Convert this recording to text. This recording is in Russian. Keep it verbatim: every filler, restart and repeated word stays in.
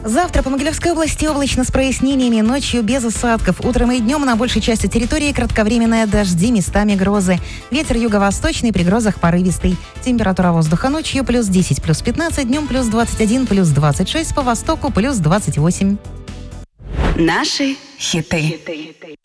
Завтра по Могилевской области облачно с прояснениями, ночью без осадков. Утром и днем на большей части территории кратковременные дожди, местами грозы. Ветер юго-восточный, при грозах порывистый. Температура воздуха ночью плюс десять, плюс пятнадцать, днем плюс двадцать один, плюс двадцать шесть, по востоку плюс двадцать восемь. Наши хиты.